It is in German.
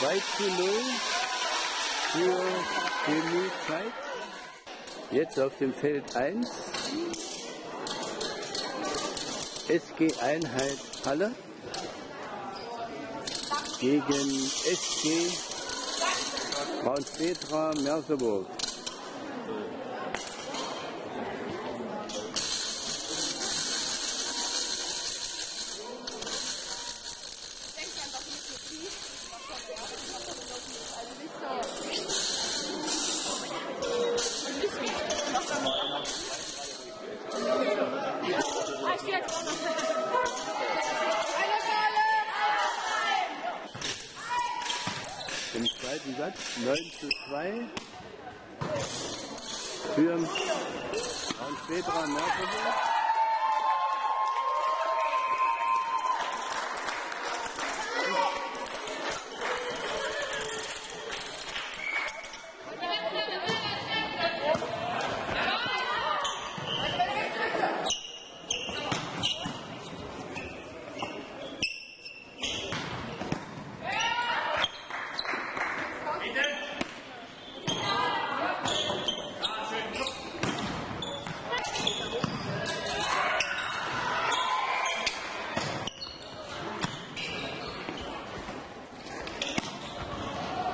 2:0 für Chemiezeit. Jetzt auf dem Feld 1. SG Einheit Halle gegen SG Braunstetra Merseburg. Im zweiten Satz 9:2 für Braunstetra Merseburg.